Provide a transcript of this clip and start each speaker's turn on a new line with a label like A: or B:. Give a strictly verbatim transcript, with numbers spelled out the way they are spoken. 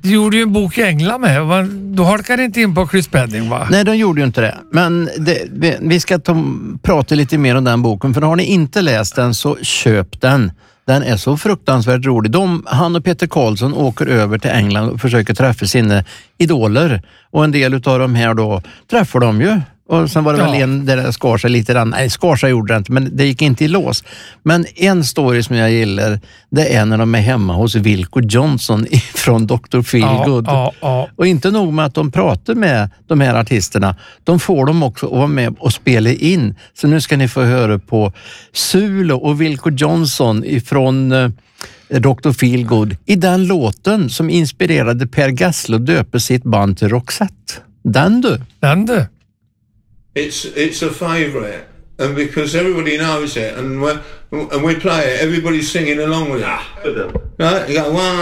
A: Du gjorde ju en bok i England med. Då halkade inte in på Chris Spedding, va?
B: Nej, de gjorde ju inte det. Men det, vi, vi ska ta, prata lite mer om den boken. För har ni inte läst den så köp den. Den är så fruktansvärt rolig. De, han och Peter Karlsson åker över till England och försöker träffa sina idoler. Och en del av de här då träffar de ju. Och sen var det ja. väl en där det skar sig lite grann. Nej, skar sig gjorde det inte, men det gick inte i lås. Men en story som jag gillar, det är när de är hemma hos Wilco Johnson från doktor Feelgood.
A: Ja, ja, ja.
B: Och inte nog med att de pratar med de här artisterna, de får dem också att vara med och spela in. Så nu ska ni få höra på Sulo och Wilco Johnson ifrån eh, doktor Feelgood i den låten som inspirerade Per Gessle att döpa sitt band till Roxette. Den du.
A: Den du.
C: It's it's a favourite, and because everybody knows it, and we and we play it, everybody's singing along with it. Right? You go one.